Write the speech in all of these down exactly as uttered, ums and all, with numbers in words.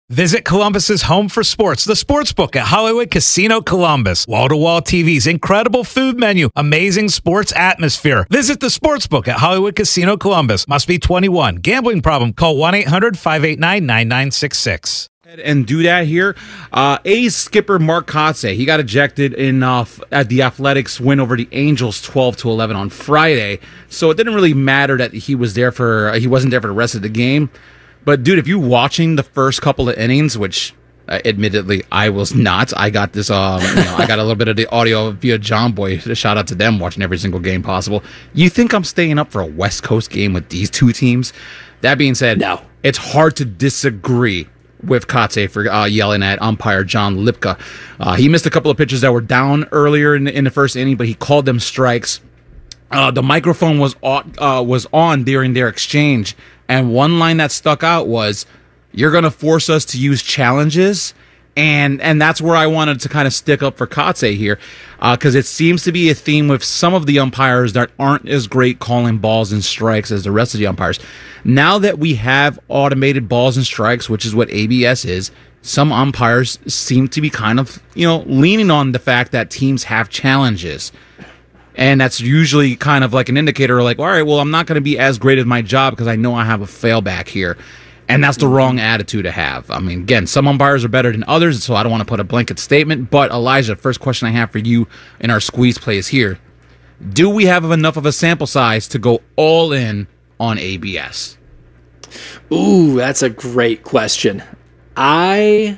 Visit Columbus's home for sports, the Sportsbook at Hollywood Casino Columbus. Wall-to-wall T Vs, incredible food menu, amazing sports atmosphere. Visit the Sportsbook at Hollywood Casino Columbus. Must be twenty-one. Gambling problem? Call one eight hundred five eight nine nine nine six six. And do that here. Uh, A's skipper Mark Kotsay, he got ejected in uh, at the Athletics win over the Angels twelve to eleven on Friday. So it didn't really matter that he was there for he wasn't there for the rest of the game. But, dude, if you're watching the first couple of innings, which, uh, admittedly, I was not. I got this, um, you know, I got a little bit of the audio via John Boy. Shout out to them watching every single game possible. You think I'm staying up for a West Coast game with these two teams? That being said, no. It's hard to disagree with Kotsay for uh, yelling at umpire John Lipka. Uh, he missed a couple of pitches that were down earlier in the, in the first inning, but he called them strikes. Uh, the microphone was on, uh, was on during their exchange. And one line that stuck out was, "You're going to force us to use challenges." And and that's where I wanted to kind of stick up for Kotsay here, because uh, it seems to be a theme with some of the umpires that aren't as great calling balls and strikes as the rest of the umpires. Now that we have automated balls and strikes, which is what A B S is, some umpires seem to be kind of, you know, leaning on the fact that teams have challenges. And that's usually kind of like an indicator like, all right, well, I'm not going to be as great at my job because I know I have a failback here. And that's the wrong attitude to have. I mean, again, some umpires are better than others, so I don't want to put a blanket statement. But, Elijah, first question I have for you in our squeeze play is here. Do we have enough of a sample size to go all in on A B S? Ooh, that's a great question. I,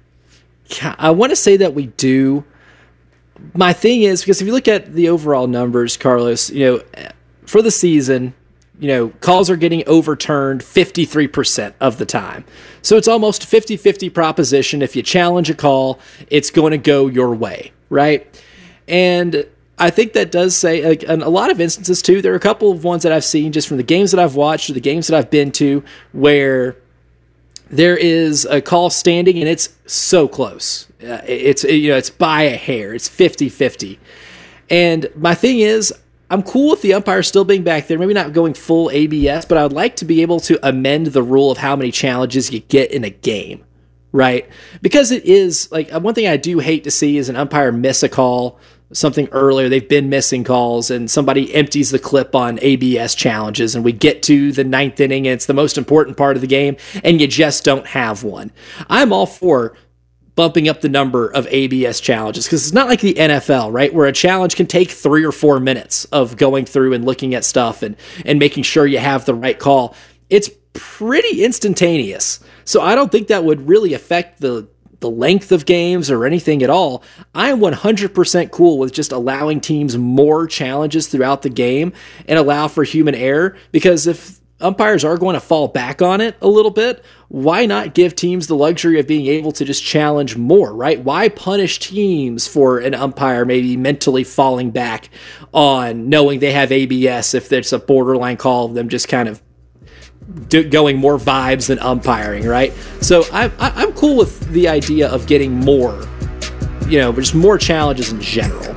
I want to say that we do. My thing is, because if you look at the overall numbers, Carlos, you know, for the season, you know, calls are getting overturned fifty-three percent of the time. So it's almost a fifty-fifty proposition. If you challenge a call, it's going to go your way, right? And I think that does say, like, in a lot of instances, too, there are a couple of ones that I've seen just from the games that I've watched or the games that I've been to where there is a call standing and it's so close. Uh, it's, you know, it's by a hair. It's fifty-fifty. And my thing is, I'm cool with the umpire still being back there, maybe not going full A B S, but I would like to be able to amend the rule of how many challenges you get in a game, right? Because it is, like, one thing I do hate to see is an umpire miss a call, something earlier. They've been missing calls, and somebody empties the clip on A B S challenges, and we get to the ninth inning, and it's the most important part of the game, and you just don't have one. I'm all for bumping up the number of A B S challenges, because it's not like the N F L, right, where a challenge can take three or four minutes of going through and looking at stuff and, and making sure you have the right call. It's pretty instantaneous. So I don't think that would really affect the the length of games or anything at all. I'm one hundred percent cool with just allowing teams more challenges throughout the game and allow for human error, because if umpires are going to fall back on it a little bit, why not give teams the luxury of being able to just challenge more, right? Why punish teams for an umpire maybe mentally falling back on knowing they have A B S if there's a borderline call of them just kind of do, going more vibes than umpiring, right? So I, I, I'm cool with the idea of getting more, you know, just more challenges in general.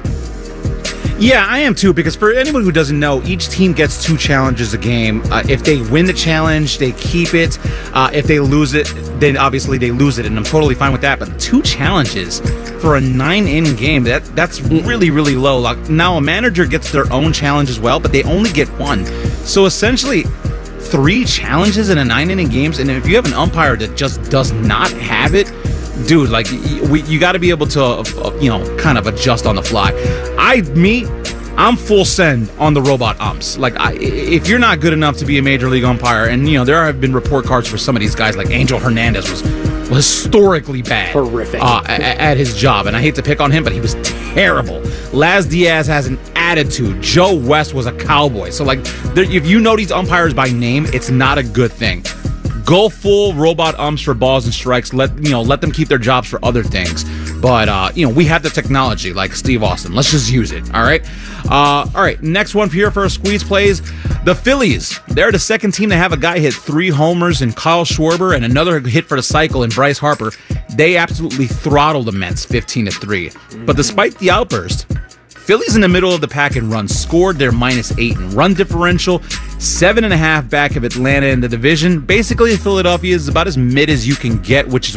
Yeah, I am too, because for anyone who doesn't know, each team gets two challenges a game. Uh, if they win the challenge, they keep it. Uh, if they lose it, then obviously they lose it, and I'm totally fine with that. But two challenges for a nine-inning game, that that's really, really low. Like, now a manager gets their own challenge as well, but they only get one. So essentially, three challenges in a nine-inning game, and if you have an umpire that just does not have it, dude, like, we, you got to be able to, uh, you know, kind of adjust on the fly. I, me, I'm full send on the robot umps. Like, I, if you're not good enough to be a major league umpire, and, you know, there have been report cards for some of these guys, like Angel Hernandez was historically bad. Horrific. Uh, at, at his job, and I hate to pick on him, but he was terrible. Laz Diaz has an attitude. Joe West was a cowboy. So, like, there, if you know these umpires by name, it's not a good thing. Go full robot umps for balls and strikes. Let you know, let them keep their jobs for other things. But uh, you know, we have the technology, like Steve Austin. Let's just use it. All right. Uh, all right. Next one here for our squeeze plays. The Phillies. They're the second team to have a guy hit three homers in Kyle Schwarber and another hit for the cycle in Bryce Harper. They absolutely throttled the Mets fifteen to three. But despite the outburst, Phillies in the middle of the pack in runs, scored their minus eight in run differential, seven and a half back of Atlanta in the division. Basically, Philadelphia is about as mid as you can get, which is